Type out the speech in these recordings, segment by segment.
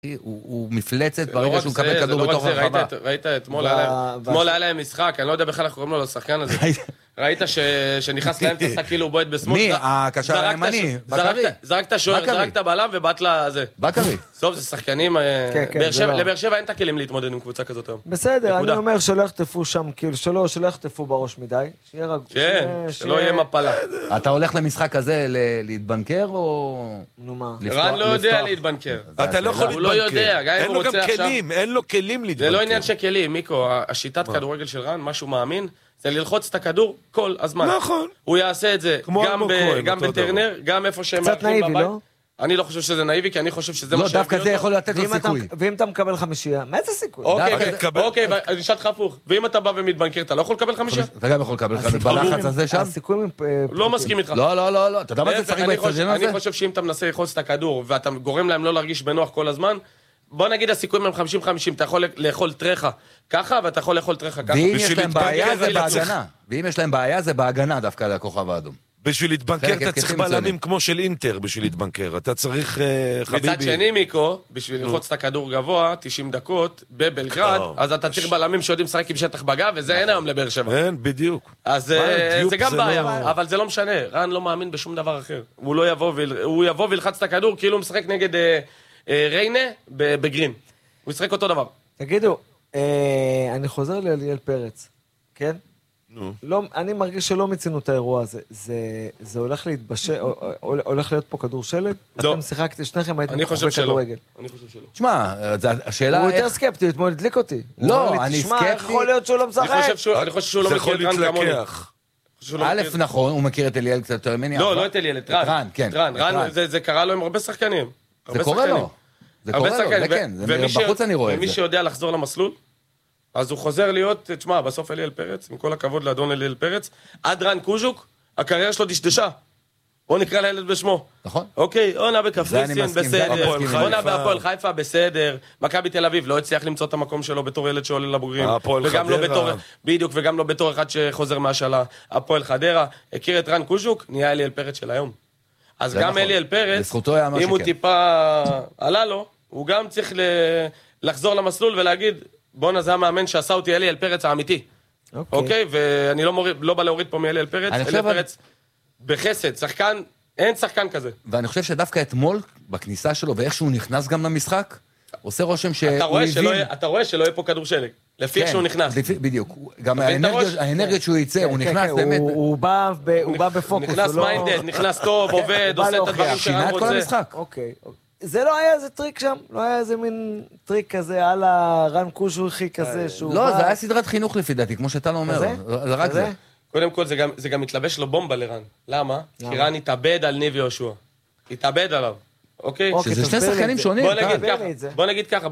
הוא מפלצת ברגע שהוא מקבל כדור בתוך הרחבה. ראית אתמול היה להם משחק, אני לא יודע בכלל איך קוראים לו לשחקן הזה. ראית שנכנס להם תעשה כאילו הוא בועט בשמאל. מי? הקשר הימני? בקרי. זרקת שוער, זרקת בלם ובאת לזה. בקרי. סוף, זה שחקנים, לבאר שבע אין את הכלים להתמודד עם קבוצה כזאת היום. בסדר, אני אומר שלא יחטפו שם, כאילו שלא יחטפו בראש מדי, שיהיה רגוע. כן, שלא יהיה מפלה. אתה הולך למשחק הזה להתבנקר או... נו מה? רן לא יודע להתבנקר. אתה לא יכול להתבנקר. הוא לא יודע, גם אם הוא רוצה עכשיו... אין לו כלים להתבנקר. זה לא עניין של כלים, מיקו, השיטת כדורגל של רן, מה שהוא מאמין, זה ללחוץ את הכדור כל הזמן. נכון. הוא יעשה את זה גם בטרנר, גם איפה שהם... קצת נאיבי, לא? אני לא חושב שזה נאיבי, כי אני חושב שזה מה לא, דווקא זה יכול לתת לו סיכוי. ואם אתה מקבל 5, מה זה סיכוי? אוקיי, אני אשאל לך הפוך. ואם אתה בא ומתבנקר, אתה לא יכול לקבל 5? אתה גם יכול לקבל 5 בלחץ הזה שם? הסיכויים... לא מסכים איתך. לא. אתה יודע מה זה שחק באצטדיון הזה? אני חושב שאם אתה מנסה לחוץ את הכדור, ואתה גורם להם לא להרגיש בנוח כל הזמן, בוא נגיד הסיכויים הם 50-50, אתה יכול לאכול טרחה ככה, ואתה יכול לאכול טרחה ככה. ואם יש להם בעיה זה בהגנה דווקא לכוכב האדום. בשביל להתבנקר אתה צריך בלמים כמו של אינטר בשביל להתבנקר, אתה צריך חביבי. מצד שני מיקו, בשביל ללחוץ את הכדור גבוה, 90 דקות, בבלגרד, אז אתה צריך בלמים שיודעים לשחק עם שטח בגב, וזה אין היום לבאר שבע. אין, בדיוק. אז זה גם בעיה, אבל זה לא משנה, רן לא מאמין בשום דבר אחר. הוא יבוא וילחץ את הכדור, כאילו הוא משחק נגד ריינה בגרין. הוא ישחק אותו דבר. תגידו, אני חוזר לאליאל פרץ, כן? לא, אני מרגיש שלא מצינו את האירוע הזה. זה הולך להתבשל, הולך להיות פה כדור שלג? לא. אתם שיחקתי, שניכם הייתם אני חושב שלא. אני חושב שלא. תשמע, השאלה... הוא יותר סקפטי, אתמול הדליק אותי. לא, אני סקפטי. תשמע, יכול להיות שהוא לא משחק. אני חושב שהוא לא מכיר את רן כמוני. א', נכון, הוא מכיר את אליאל קצת יותר ממני. לא את אליאל, את רן. רן, זה קרה לו עם הרבה שחקנים. זה קורה לו. זה קורה לו, זה כן. בחוץ אני רואה את זה. ומי שיודע לחזור למסלול, אז הוא חוזר להיות, תשמע, בסוף אליאל פרץ, עם כל הכבוד לאדון אליאל פרץ, עד רן קוז'וק, הקריירה שלו דשדשה. בוא נקרא לילד בשמו. נכון. אוקיי, עונה בקפריסין, בסדר. עונה בהפועל חיפה, בסדר. מכבי תל אביב לא הצליח למצוא את המקום שלו בתור ילד שעולה לבוגרים. וגם לא בתור, בדיוק, וגם לא בתור אחד שחוזר מהשאלה. הפועל חדרה, הכיר את רן קוז'וק, נהיה אליאל פרץ של היום. אז גם אליאל פרץ, אם הוא טיפה עלה לו, הוא גם צריך לחזור למסלול ולהגיד, בונה זה המאמן שעשה אותי אליאל פרץ האמיתי. אוקיי? ואני לא בא להוריד פה מאליאל פרץ, אליאל פרץ בחסד, שחקן, אין שחקן כזה. ואני חושב שדווקא אתמול, בכניסה שלו, ואיך שהוא נכנס גם למשחק, עושה רושם שהוא אתה רואה שלא יהיה פה כדור שלג, לפי איך שהוא נכנס. בדיוק. גם האנרגיות שהוא יצא, הוא נכנס באמת. הוא בא בפוקוס. נכנס מיינדד, נכנס טוב, עובד, עושה את הדברים שינה את כל המשחק. אוקיי. זה לא היה איזה טריק שם? לא היה איזה מין טריק כזה על הרן קוז'וכי כזה שהוא... לא, זה היה סדרת חינוך לפי דעתי, כמו שאתה לא אומר. זה רק זה. קודם כל, זה גם מתלבש לו בומבה לרן. למה? כי רן התאבד על ניב יהושע. התאבד עליו. אוקיי? שזה שני שחקנים שונים. בוא נגיד ככה,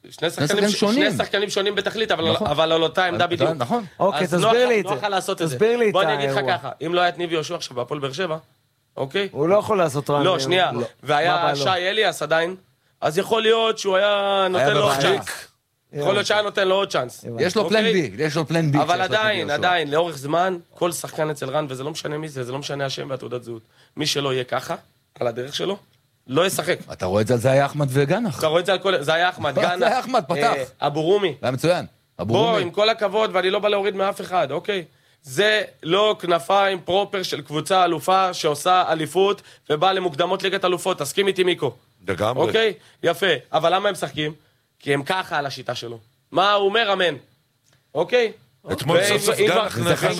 שני שחקנים שונים בתכלית, אבל על אותה עמדה בדיוק. נכון. אוקיי, תסביר לי את זה. נוכל לעשות את זה. בוא נגיד לך ככה, אם לא היה את ניב יהושע עכשיו בהפועל באר שבע, אוקיי? הוא לא יכול לעשות רן. לא, שנייה. והיה שי אליאס עדיין, אז יכול להיות שהוא היה נותן לו עוד צ'אנס. יכול להיות שהיה נותן לו עוד צ'אנס. יש לו פלן בי. אבל עדיין, לאורך זמן, כל שחקן אצל רן, וזה לא משנה מי זה לא משנה השם והתעודת זהות. מי שלא יהיה ככה, על הדרך שלו, לא ישחק. אתה רואה את זה, זה היה אחמד וגנח. אתה רואה את זה על כל... זה היה אחמד, גנח. זה היה אחמד, פתח. אבו רומי. זה היה מצוין. בוא, עם כל הכבוד, ואני לא בא להוריד מאף אחד, אוקיי? זה לא כנפיים פרופר של קבוצה אלופה שעושה אליפות ובאה למוקדמות ליגת אלופות, תסכים איתי מיקו. לגמרי. אוקיי? יפה. אבל למה הם משחקים? כי הם ככה על השיטה שלו. מה הוא אומר, אמן? אוקיי? אתמול סוף סוף גנח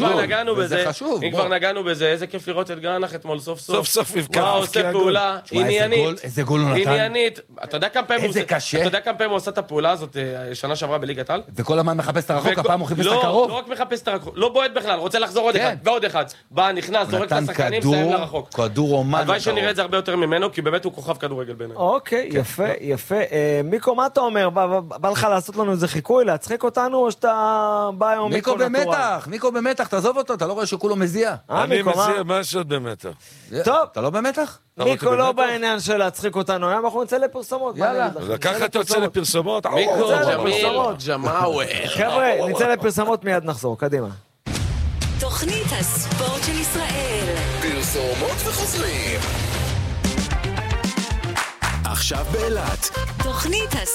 אם כבר נגענו בזה, איזה כיף לראות את גנח אתמול סוף סוף. סוף סוף מה עושה פעולה עניינית. איזה גול הוא נתן. עניינית. אתה יודע כמה פעמים הוא עושה את הפעולה הזאת שנה שעברה בליגת העל? וכל הזמן מחפש את הרחוק, הפעם הוא חיפש את הקרוב. לא רק מחפש את הרחוק, לא בועט בכלל, רוצה לחזור עוד אחד ועוד אחד. בא, נכנס, זורק את השחקנים, סיים לרחוק. כדור אומן. הלוואי שנראה את זה הרבה יותר ממנו, כי באמת הוא כוכב כדורגל בעיניי. אוקיי, יפה, יפה. מיקו, מה אתה אומר? בא לך לעשות לנו איזה חיקוי, להצחיק אותנו, או שאתה בא היום מיקו נטורל? מיקו במתח, תעזוב אותו, אתה לא רואה שכולו מזיע. אני מזיע משהו במתח. טוב. אתה לא במתח? מיקו לא בעניין של להצחיק אותנו, היום אנחנו נצא לפרסומות. יאללה. ככה אתה יוצא לפרסומות? מיקו, ג'מיל, ג'מאווי. חבר'ה, נצא לפרסומות, מיד נחזור, קדימה. תוכנית הספורט של ישראל. פרסומות וחוזרים. עכשיו באילת. תוכנית